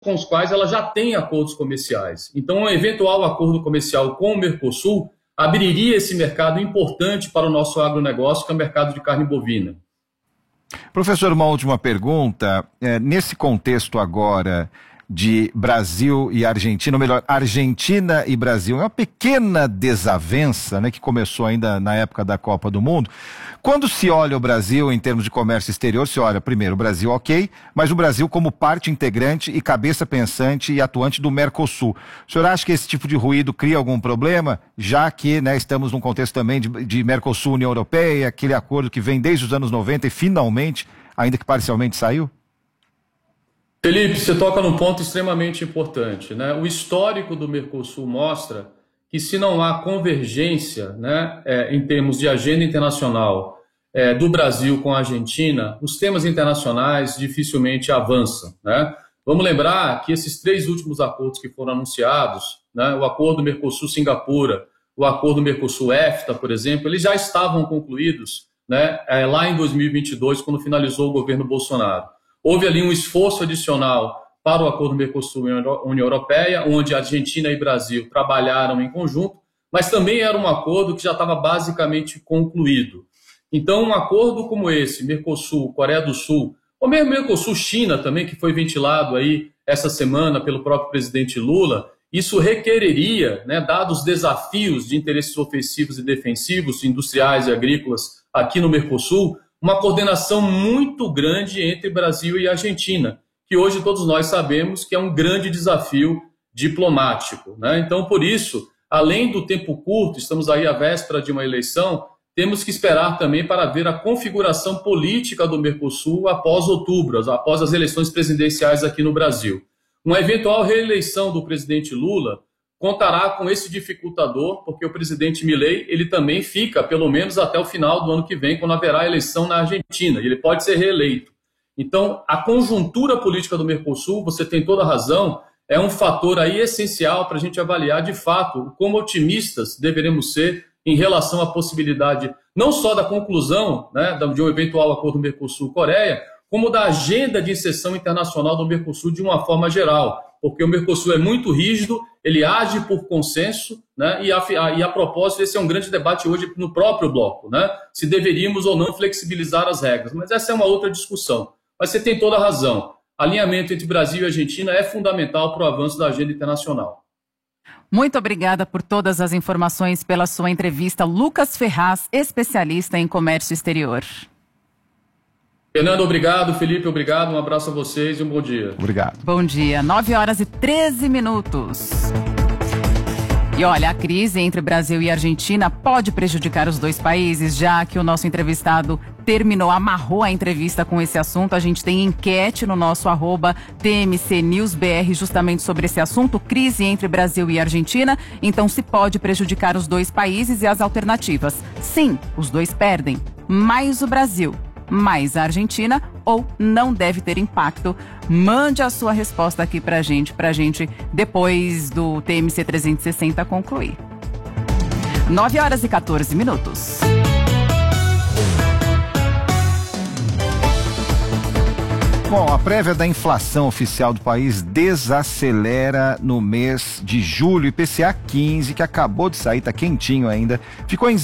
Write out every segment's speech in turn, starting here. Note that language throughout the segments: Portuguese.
com os quais ela já tem acordos comerciais. Então, um eventual acordo comercial com o Mercosul abriria esse mercado importante para o nosso agronegócio, que é o mercado de carne bovina. Professor, uma última pergunta. Nesse contexto agora de Brasil e Argentina, ou melhor, Argentina e Brasil, é uma pequena desavença, né, que começou ainda na época da Copa do Mundo. Quando se olha o Brasil em termos de comércio exterior, se olha primeiro o Brasil, ok, mas o Brasil como parte integrante e cabeça pensante e atuante do Mercosul. O senhor acha que esse tipo de ruído cria algum problema, já que, né, estamos num contexto também de Mercosul, União Europeia, aquele acordo que vem desde os anos 90 e finalmente, ainda que parcialmente, saiu? Felipe, você toca num ponto extremamente importante, né? O histórico do Mercosul mostra que se não há convergência, né, em termos de agenda internacional do Brasil com a Argentina, os temas internacionais dificilmente avançam, né? Vamos lembrar que esses 3 últimos acordos que foram anunciados, né, o acordo Mercosul-Singapura, o acordo Mercosul-EFTA, por exemplo, eles já estavam concluídos, né, lá em 2022, quando finalizou o governo Bolsonaro. Houve ali um esforço adicional para o acordo Mercosul-União Europeia, onde Argentina e Brasil trabalharam em conjunto, mas também era um acordo que já estava basicamente concluído. Então, um acordo como esse, Mercosul, Coreia do Sul, ou mesmo Mercosul-China também, que foi ventilado aí essa semana pelo próprio presidente Lula, isso requereria, né, dados os desafios de interesses ofensivos e defensivos, industriais e agrícolas aqui no Mercosul, uma coordenação muito grande entre Brasil e Argentina, que hoje todos nós sabemos que é um grande desafio diplomático, né? Então, por isso, além do tempo curto, estamos aí à véspera de uma eleição, temos que esperar também para ver a configuração política do Mercosul após outubro, após as eleições presidenciais aqui no Brasil. Uma eventual reeleição do presidente Lula contará com esse dificultador, porque o presidente Milei, ele também fica, pelo menos até o final do ano que vem, quando haverá eleição na Argentina, e ele pode ser reeleito. Então, a conjuntura política do Mercosul, você tem toda a razão, é um fator aí essencial para a gente avaliar, de fato, como otimistas deveremos ser em relação à possibilidade não só da conclusão, né, de um eventual acordo Mercosul-Coreia, como da agenda de inserção internacional do Mercosul de uma forma geral, porque o Mercosul é muito rígido, ele age por consenso, né, e a propósito, esse é um grande debate hoje no próprio bloco, né, se deveríamos ou não flexibilizar as regras, mas essa é uma outra discussão. Mas você tem toda a razão, alinhamento entre Brasil e Argentina é fundamental para o avanço da agenda internacional. Muito obrigada por todas as informações, pela sua entrevista. Lucas Ferraz, especialista em comércio exterior. Fernando, obrigado. Felipe, obrigado. Um abraço a vocês e um bom dia. Obrigado. Bom dia. 9h13. E olha, a crise entre Brasil e Argentina pode prejudicar os dois países, já que o nosso entrevistado amarrou a entrevista com esse assunto. A gente tem enquete no nosso @TMCNewsBR justamente sobre esse assunto, crise entre Brasil e Argentina. Então, se pode prejudicar os dois países e as alternativas. Sim, os dois perdem, mais o Brasil, mais a Argentina, ou não deve ter impacto. Mande a sua resposta aqui pra gente depois do TMC 360 concluir. 9h14. Bom, a prévia da inflação oficial do país desacelera no mês de julho. IPCA 15, que acabou de sair, está quentinho ainda, ficou em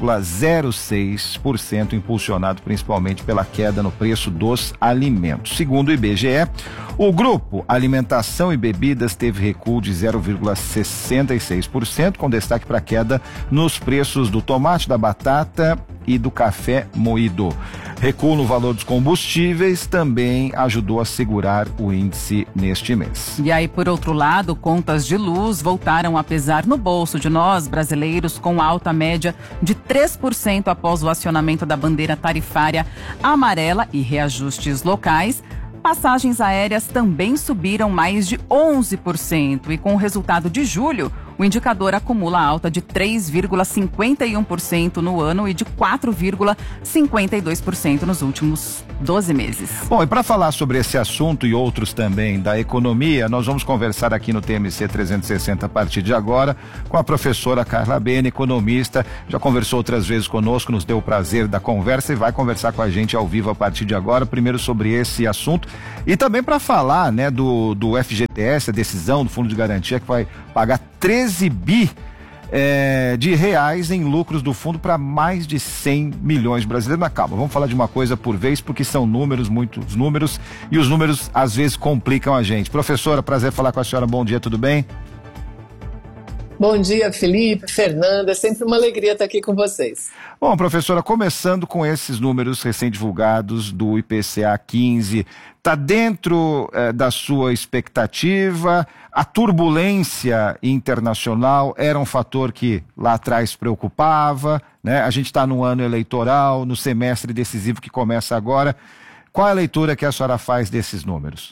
0,06%, impulsionado principalmente pela queda no preço dos alimentos. Segundo o IBGE, o grupo Alimentação e Bebidas teve recuo de 0,66%, com destaque para a queda nos preços do tomate, da batata e do café moído. Recuo no valor dos combustíveis também ajudou a segurar o índice neste mês. E aí, por outro lado, contas de luz voltaram a pesar no bolso de nós, brasileiros, com alta média de 3% após o acionamento da bandeira tarifária amarela e reajustes locais. Passagens aéreas também subiram mais de 11%, e com o resultado de julho, O indicador acumula alta de 3,51% no ano e de 4,52% nos últimos 12 meses. Bom, e para falar sobre esse assunto e outros também da economia, nós vamos conversar aqui no TMC 360 a partir de agora com a professora Carla Bene, economista, já conversou outras vezes conosco, nos deu o prazer da conversa e vai conversar com a gente ao vivo a partir de agora, primeiro sobre esse assunto e também para falar, né, do FGTS, a decisão do Fundo de Garantia que vai pagar 13 bi de reais em lucros do fundo para mais de 100 milhões de brasileiros. Mas calma, vamos falar de uma coisa por vez, porque são números, muitos números, e os números às vezes complicam a gente. Professora, prazer falar com a senhora, bom dia, tudo bem? Bom dia, Felipe, Fernanda, é sempre uma alegria estar aqui com vocês. Bom, professora, começando com esses números recém-divulgados do IPCA 15, está dentro da sua expectativa? A turbulência internacional era um fator que lá atrás preocupava, né? A gente está no ano eleitoral, no semestre decisivo que começa agora. Qual é a leitura que a senhora faz desses números?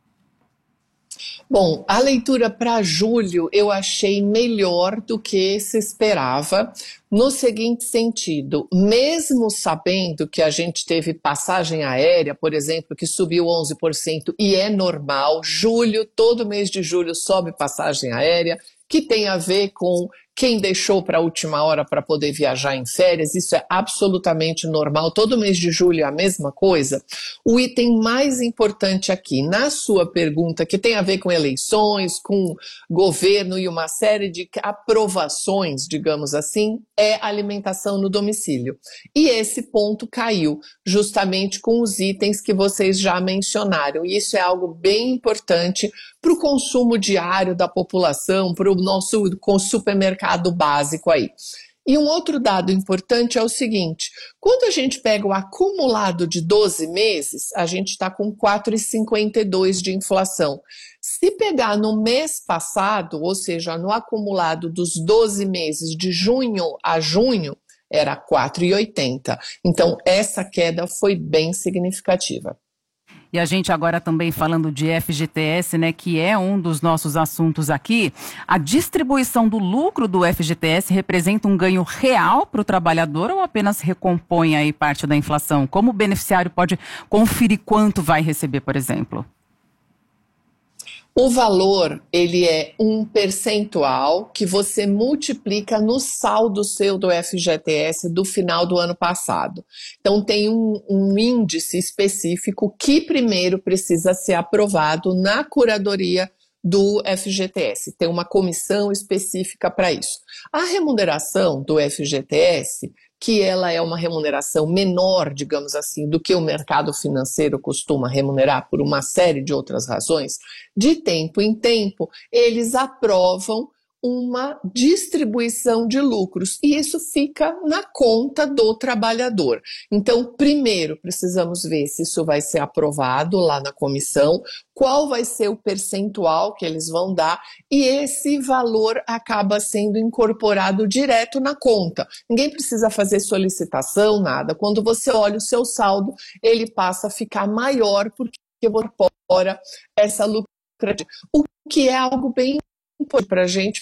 Bom, a leitura para julho eu achei melhor do que se esperava, no seguinte sentido, mesmo sabendo que a gente teve passagem aérea, por exemplo, que subiu 11% e é normal, todo mês de julho sobe passagem aérea, que tem a ver com quem deixou para a última hora para poder viajar em férias, isso é absolutamente normal, todo mês de julho é a mesma coisa. O item mais importante aqui, na sua pergunta, que tem a ver com eleições, com governo e uma série de aprovações, digamos assim, é alimentação no domicílio. E esse ponto caiu, justamente com os itens que vocês já mencionaram, e isso é algo bem importante para o consumo diário da população, para o nosso supermercado básico aí. E um outro dado importante é o seguinte, quando a gente pega o acumulado de 12 meses, a gente está com 4,52 de inflação. Se pegar no mês passado, ou seja, no acumulado dos 12 meses de junho a junho, era 4,80. Então, essa queda foi bem significativa. E a gente agora também falando de FGTS, né, que é um dos nossos assuntos aqui, a distribuição do lucro do FGTS representa um ganho real para o trabalhador ou apenas recompõe aí parte da inflação? Como o beneficiário pode conferir quanto vai receber, por exemplo? O valor, ele é um percentual que você multiplica no saldo seu do FGTS do final do ano passado. Então, tem um índice específico que primeiro precisa ser aprovado na curadoria do FGTS. Tem uma comissão específica para isso. A remuneração do FGTS, que ela é uma remuneração menor, digamos assim, do que o mercado financeiro costuma remunerar por uma série de outras razões, de tempo em tempo, eles aprovam uma distribuição de lucros e isso fica na conta do trabalhador. Então, primeiro precisamos ver se isso vai ser aprovado lá na comissão, qual vai ser o percentual que eles vão dar e esse valor acaba sendo incorporado direto na conta. Ninguém precisa fazer solicitação, nada. Quando você olha o seu saldo, ele passa a ficar maior porque você incorpora essa lucratividade. O que é algo bem importante para a gente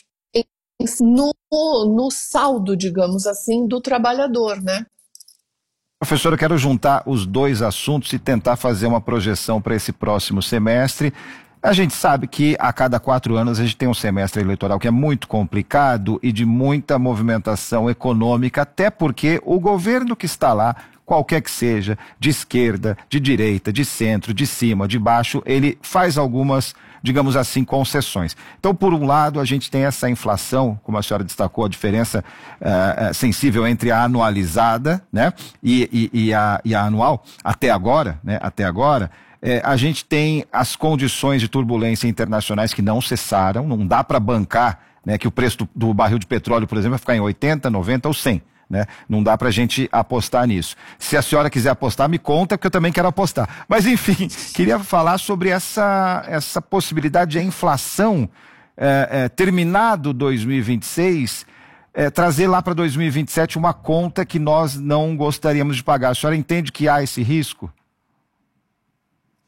no saldo, digamos assim, do trabalhador, né? Professora, eu quero juntar os dois assuntos e tentar fazer uma projeção para esse próximo semestre. A gente sabe que a cada 4 anos a gente tem um semestre eleitoral que é muito complicado e de muita movimentação econômica, até porque o governo que está lá, qualquer que seja, de esquerda, de direita, de centro, de cima, de baixo, ele faz algumas, digamos assim, concessões. Então, por um lado, a gente tem essa inflação, como a senhora destacou, a diferença sensível entre a anualizada, né, e a anual, até agora, né, a gente tem as condições de turbulência internacionais que não cessaram, não dá para bancar, né, que o preço do barril de petróleo, por exemplo, vai ficar em 80, 90 ou 100. Né? Não dá pra gente apostar nisso. Se a senhora quiser apostar, me conta, porque eu também quero apostar. Mas enfim, queria falar sobre essa possibilidade de a inflação terminado 2026, trazer lá para 2027 uma conta que nós não gostaríamos de pagar. A senhora entende que há esse risco?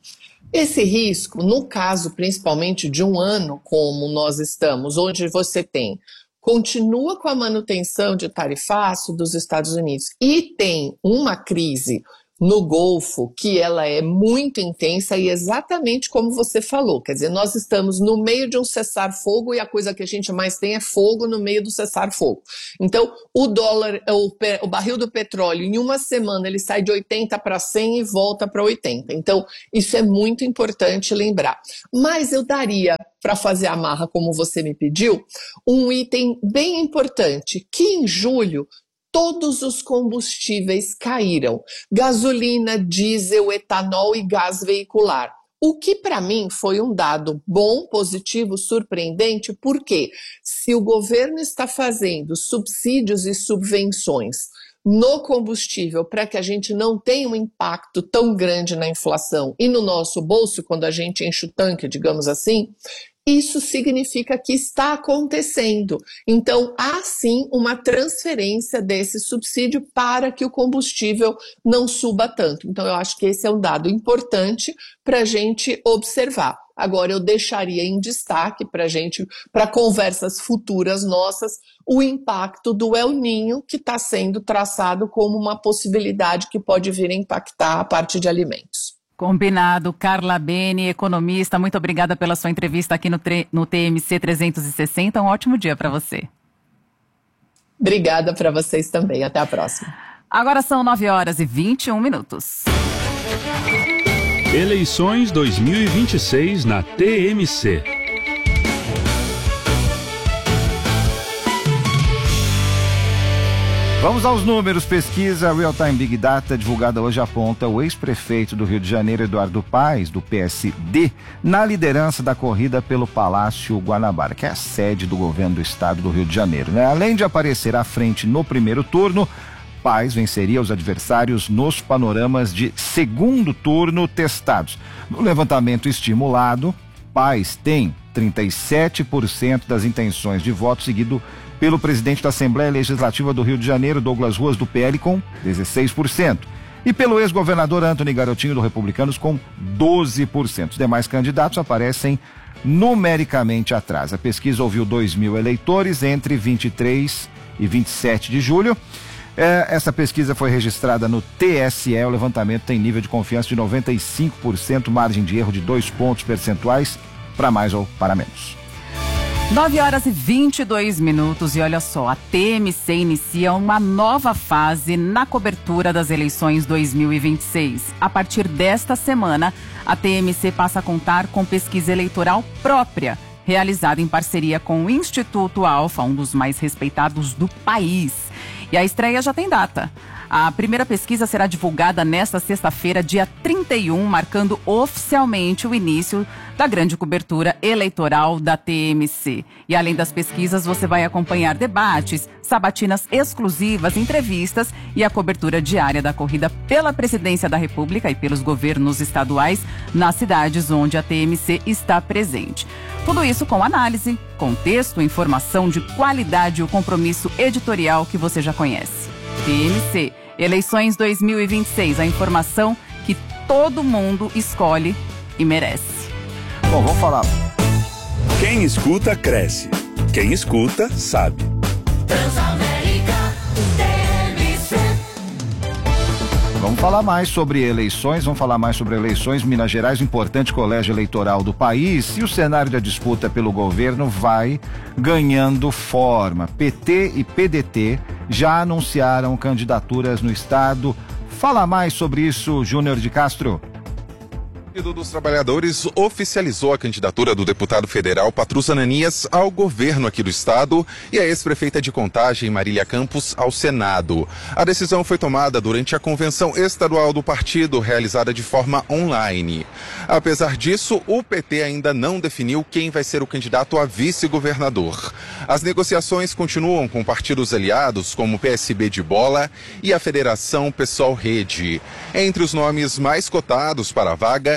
Esse risco, no caso principalmente de um ano como nós estamos, onde você continua com a manutenção de tarifaço dos Estados Unidos e tem uma crise no Golfo, que ela é muito intensa e exatamente como você falou, quer dizer, nós estamos no meio de um cessar-fogo e a coisa que a gente mais tem é fogo no meio do cessar-fogo. Então, o dólar, o barril do petróleo, em uma semana ele sai de 80 para 100 e volta para 80. Então, isso é muito importante lembrar. Mas eu daria, para fazer a amarra como você me pediu, um item bem importante, que em julho todos os combustíveis caíram, gasolina, diesel, etanol e gás veicular. O que para mim foi um dado bom, positivo, surpreendente, porque se o governo está fazendo subsídios e subvenções no combustível para que a gente não tenha um impacto tão grande na inflação e no nosso bolso quando a gente enche o tanque, digamos assim, isso significa que está acontecendo. Então, há sim uma transferência desse subsídio para que o combustível não suba tanto. Então, eu acho que esse é um dado importante para a gente observar. Agora, eu deixaria em destaque para conversas futuras nossas, o impacto do El Niño, que está sendo traçado como uma possibilidade que pode vir a impactar a parte de alimentos. Combinado. Carla Beni, economista, muito obrigada pela sua entrevista aqui no TMC 360. Um ótimo dia para você. Obrigada para vocês também. Até a próxima. Agora são 9h21. Eleições 2026 na TMC. Vamos aos números. Pesquisa Real Time Big Data divulgada hoje aponta o ex-prefeito do Rio de Janeiro, Eduardo Paes, do PSD, na liderança da corrida pelo Palácio Guanabara, que é a sede do governo do estado do Rio de Janeiro, né? Além de aparecer à frente no primeiro turno, Paes venceria os adversários nos panoramas de segundo turno testados. No levantamento estimulado, Paes tem 37% das intenções de voto, seguido pelo presidente da Assembleia Legislativa do Rio de Janeiro, Douglas Ruas, do PL, com 16%. E pelo ex-governador Antony Garotinho, do Republicanos, com 12%. Os demais candidatos aparecem numericamente atrás. A pesquisa ouviu 2.000 eleitores entre 23 e 27 de julho. Essa pesquisa foi registrada no TSE. O levantamento tem nível de confiança de 95%, margem de erro de 2 pontos percentuais, para mais ou para menos. 9h22 e olha só, a TMC inicia uma nova fase na cobertura das eleições 2026. A partir desta semana, a TMC passa a contar com pesquisa eleitoral própria, realizada em parceria com o Instituto Alfa, um dos mais respeitados do país. E a estreia já tem data. A primeira pesquisa será divulgada nesta sexta-feira, dia 31, marcando oficialmente o início da grande cobertura eleitoral da TMC. E além das pesquisas, você vai acompanhar debates, sabatinas exclusivas, entrevistas e a cobertura diária da corrida pela presidência da República e pelos governos estaduais nas cidades onde a TMC está presente. Tudo isso com análise, contexto, informação de qualidade e o compromisso editorial que você já conhece. TMC, eleições 2026, a informação que todo mundo escolhe e merece. Bom, vamos falar. Quem escuta, cresce. Quem escuta, sabe. Vamos falar mais sobre eleições, Minas Gerais, o importante colégio eleitoral do país, e o cenário da disputa pelo governo vai ganhando forma. PT e PDT já anunciaram candidaturas no estado. Fala mais sobre isso, Júnior de Castro. O Partido dos Trabalhadores oficializou a candidatura do deputado federal Patrus Ananias ao governo aqui do estado e a ex-prefeita de Contagem, Marília Campos, ao Senado. A decisão foi tomada durante a convenção estadual do partido, realizada de forma online. Apesar disso, o PT ainda não definiu quem vai ser o candidato a vice-governador. As negociações continuam com partidos aliados, como o PSB de Bola e a Federação PSOL Rede. Entre os nomes mais cotados para a vaga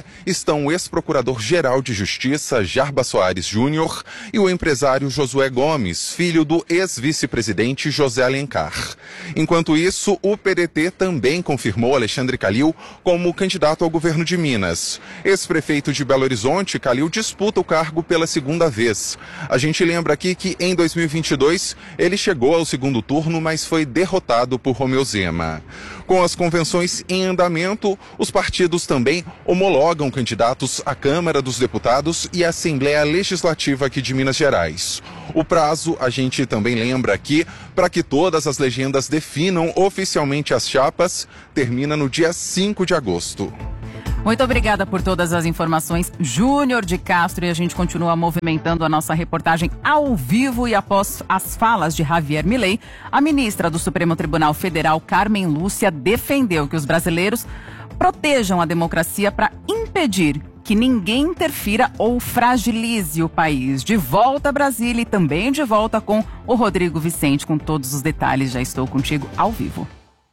estão o ex-procurador-geral de Justiça, Jarbas Soares Júnior, e o empresário Josué Gomes, filho do ex-vice-presidente José Alencar. Enquanto isso, o PDT também confirmou Alexandre Calil como candidato ao governo de Minas. Ex-prefeito de Belo Horizonte, Calil disputa o cargo pela segunda vez. A gente lembra aqui que em 2022 ele chegou ao segundo turno, mas foi derrotado por Romeu Zema. Com as convenções em andamento, os partidos também homologam candidatos à Câmara dos Deputados e à Assembleia Legislativa aqui de Minas Gerais. O prazo, a gente também lembra aqui, para que todas as legendas definam oficialmente as chapas, termina no dia 5 de agosto. Muito obrigada por todas as informações, Júnior de Castro, e a gente continua movimentando a nossa reportagem ao vivo. E após as falas de Javier Milei, a ministra do Supremo Tribunal Federal, Carmen Lúcia, defendeu que os brasileiros protejam a democracia para impedir que ninguém interfira ou fragilize o país. De volta a Brasília e também de volta com o Rodrigo Vicente, com todos os detalhes. Já estou contigo ao vivo.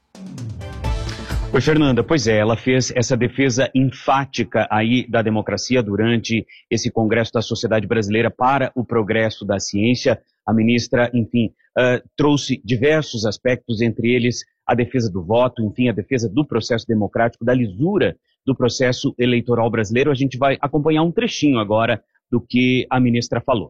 Oi, Fernanda. Pois é, ela fez essa defesa enfática aí da democracia durante esse Congresso da Sociedade Brasileira para o Progresso da Ciência. A ministra, enfim, trouxe diversos aspectos, entre eles a defesa do voto, enfim, a defesa do processo democrático, da lisura do processo eleitoral brasileiro. A gente vai acompanhar um trechinho agora do que a ministra falou.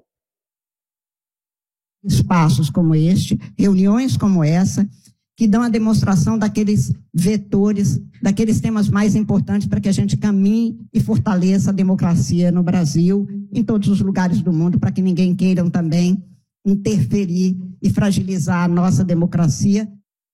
Espaços como este, reuniões como essa, que dão a demonstração daqueles vetores, daqueles temas mais importantes para que a gente caminhe e fortaleça a democracia no Brasil, em todos os lugares do mundo, para que ninguém queira também interferir e fragilizar a nossa democracia.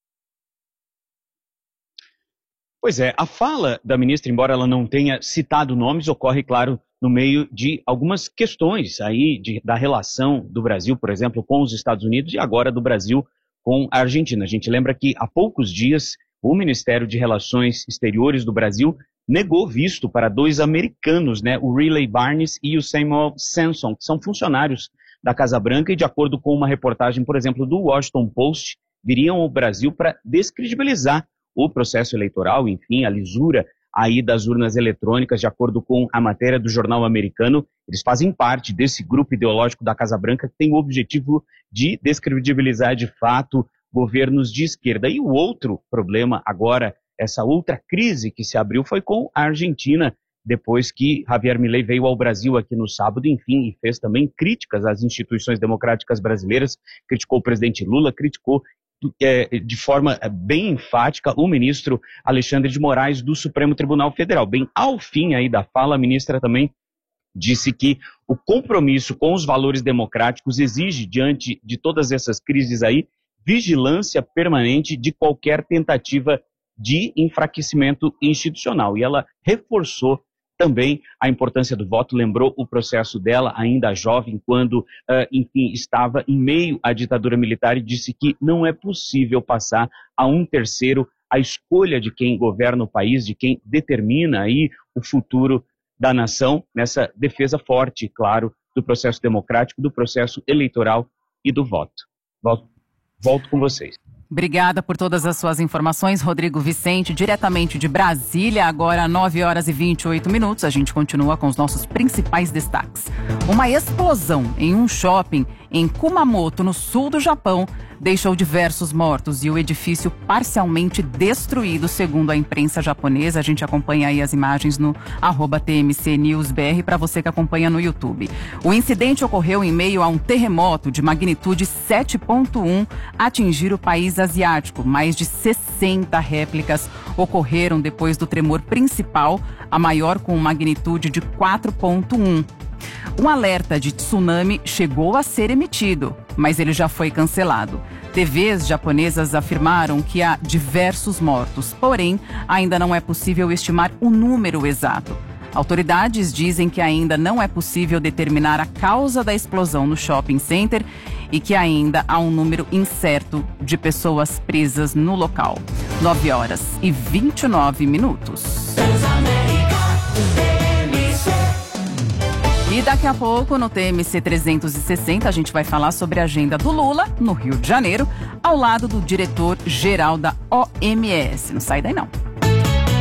Pois é, a fala da ministra, embora ela não tenha citado nomes, ocorre, claro, no meio de algumas questões aí da relação do Brasil, por exemplo, com os Estados Unidos e agora do Brasil com a Argentina. A gente lembra que há poucos dias o Ministério de Relações Exteriores do Brasil negou visto para dois americanos, né, o Riley Barnes e o Samuel Sanson, que são funcionários da Casa Branca e, de acordo com uma reportagem, por exemplo, do Washington Post, viriam ao Brasil para descredibilizar o processo eleitoral, enfim, a lisura aí das urnas eletrônicas. De acordo com a matéria do jornal americano, eles fazem parte desse grupo ideológico da Casa Branca que tem o objetivo de descredibilizar de fato governos de esquerda. E o outro problema agora, essa outra crise que se abriu, foi com a Argentina, depois que Javier Milei veio ao Brasil aqui no sábado, enfim, e fez também críticas às instituições democráticas brasileiras, criticou o presidente Lula, criticou de forma bem enfática o ministro Alexandre de Moraes do Supremo Tribunal Federal. Bem, ao fim aí da fala, a ministra também disse que o compromisso com os valores democráticos exige, diante de todas essas crises aí, vigilância permanente de qualquer tentativa de enfraquecimento institucional. E ela reforçou também a importância do voto, lembrou o processo dela, ainda jovem, quando, enfim, estava em meio à ditadura militar, e disse que não é possível passar a um terceiro a escolha de quem governa o país, de quem determina aí o futuro da nação, nessa defesa forte, claro, do processo democrático, do processo eleitoral e do voto. Volto com vocês. Obrigada por todas as suas informações, Rodrigo Vicente, diretamente de Brasília. Agora, 9h28. A gente continua com os nossos principais destaques. Uma explosão em um shopping em Kumamoto, no sul do Japão, deixou diversos mortos e o edifício parcialmente destruído, segundo a imprensa japonesa. A gente acompanha aí as imagens no @TMCNewsBR para você que acompanha no YouTube. O incidente ocorreu em meio a um terremoto de magnitude 7.1 atingir o país asiático. Mais de 60 réplicas ocorreram depois do tremor principal, a maior com magnitude de 4.1. Um alerta de tsunami chegou a ser emitido, mas ele já foi cancelado. TVs japonesas afirmaram que há diversos mortos, porém, ainda não é possível estimar o número exato. Autoridades dizem que ainda não é possível determinar a causa da explosão no shopping center e que ainda há um número incerto de pessoas presas no local. 9h29. E daqui a pouco, no TMC 360, a gente vai falar sobre a agenda do Lula, no Rio de Janeiro, ao lado do diretor-geral da OMS. Não sai daí, não.